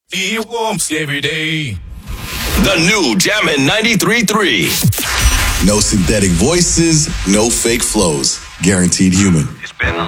Feel warmth every day. The new Jammin' 93.3. No synthetic voices, no fake flows. Guaranteed human. It's been a